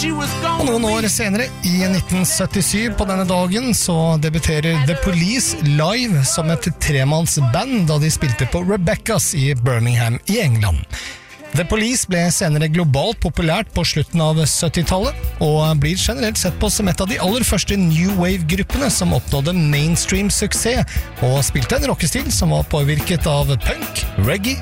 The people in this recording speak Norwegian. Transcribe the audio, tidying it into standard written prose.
Og noen år senere, i 1977 på denne dagen, så debuterer The Police live som et tremannsband da de spilte på Rebecca's i Birmingham i England. The Police ble senere globalt populært på slutten av 70-tallet, og blir generelt sett på som et av de aller første New Wave-gruppene som oppnådde mainstream suksess, og spilte en rockestil som var påvirket av punk, reggae,